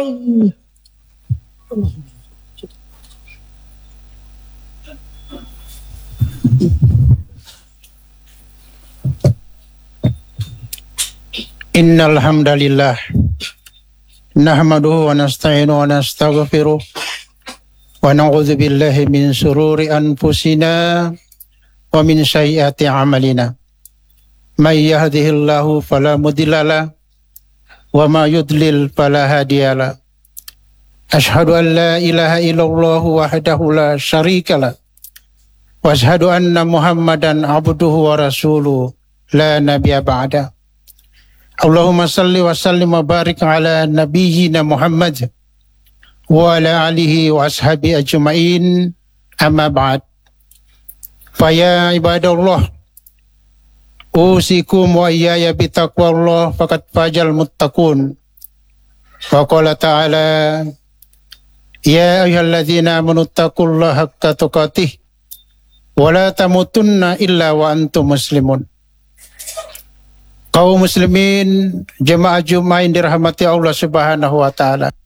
Innal hamdalillah nahmaduhu wa nasta'inu wa nastaghfiruh wa na'udzu billahi min shururi anfusina wa min sayyiati a'malina. May yahdihillahu fala mudilla lahu wa ma yudlil fala hadiya lahu. Ashhadu an la ilaha illallah wahdahu la syarika lahu wa ashhadu anna Muhammadan abduhu wa rasuluhu la nabiyya ba'da. Allahumma salli wa sallim wa barik ala nabiyyina Muhammad wa ala alihi wa ashabi ajma'in, amma ba'd. Faya ibadallah, usikum wa iyaya bitaqwallah faqad fajal muttaqun. Wa qala ta'ala, ya ayyuhalladzina amanu taqullaha haqqa tuqatih wa la tamutunna illa wa antum muslimun. Kaum muslimin, jemaah Jumat yang dirahmati Allah Subhanahu wa taala.